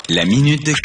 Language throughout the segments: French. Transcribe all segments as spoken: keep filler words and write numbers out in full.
La minute de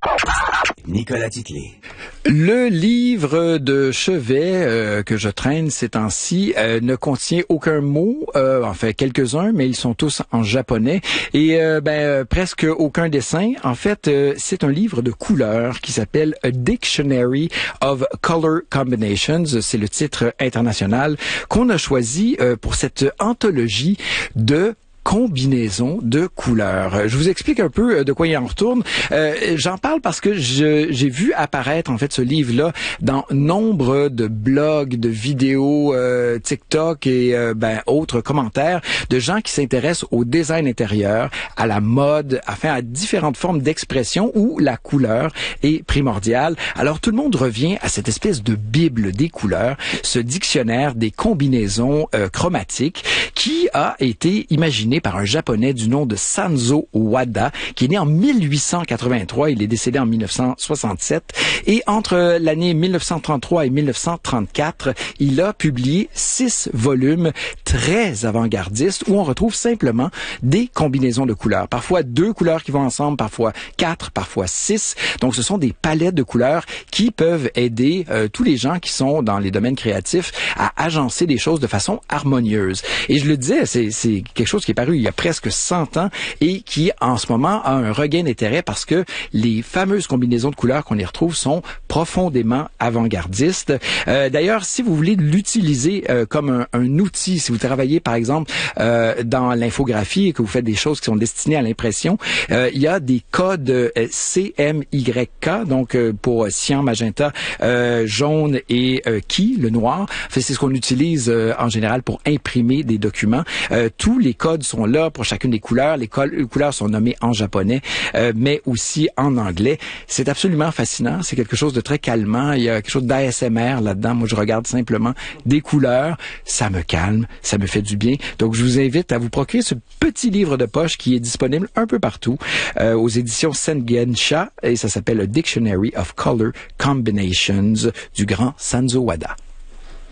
Nicolas Titley. Le livre de chevet euh, que je traîne ces temps-ci euh, ne contient aucun mot, euh, en fait quelques-uns, mais ils sont tous en japonais et euh, ben euh, presque aucun dessin. En fait, euh, c'est un livre de couleurs qui s'appelle A Dictionary of Color Combinations. C'est le titre international qu'on a choisi euh, pour cette anthologie de combinaison de couleurs. Je vous explique un peu de quoi il en retourne. Euh, j'en parle parce que je, j'ai vu apparaître en fait ce livre-là dans nombre de blogs, de vidéos, euh, TikTok et euh, ben autres commentaires de gens qui s'intéressent au design intérieur, à la mode, enfin à différentes formes d'expression où la couleur est primordiale. Alors tout le monde revient à cette espèce de bible des couleurs, ce dictionnaire des combinaisons euh, chromatiques qui a été imaginé par un Japonais du nom de Sanzo Wada, qui est né en mille huit cent quatre-vingt-trois. Il est décédé en mille neuf cent soixante-sept. Et entre l'année mille neuf cent trente-trois et mille neuf cent trente-quatre, il a publié six volumes très avant-gardistes où on retrouve simplement des combinaisons de couleurs. Parfois deux couleurs qui vont ensemble, parfois quatre, parfois six. Donc ce sont des palettes de couleurs qui peuvent aider euh, tous les gens qui sont dans les domaines créatifs à agencer des choses de façon harmonieuse. Et je le disais, c'est, c'est quelque chose qui est paru il y a presque cent ans et qui, en ce moment, a un regain d'intérêt parce que les fameuses combinaisons de couleurs qu'on y retrouve sont profondément avant-gardistes. Euh, d'ailleurs, si vous voulez l'utiliser euh, comme un, un outil, si vous travaillez, par exemple, euh, dans l'infographie et que vous faites des choses qui sont destinées à l'impression, euh, il y a des codes euh, C M Y K, donc euh, pour cyan, magenta, euh, jaune et euh, qui, le noir. Enfin, c'est ce qu'on utilise euh, en général pour imprimer des documents. Euh, tous les codes sont là pour chacune des couleurs. Les, col- les couleurs sont nommées en japonais, euh, mais aussi en anglais. C'est absolument fascinant. C'est quelque chose de très calmant. Il y a quelque chose d'A S M R là-dedans. Moi, je regarde simplement des couleurs. Ça me calme. Ça me fait du bien. Donc, je vous invite à vous procurer ce petit livre de poche qui est disponible un peu partout euh, aux éditions Sengensha et ça s'appelle A Dictionary of Color Combinations du grand Sanzo Wada.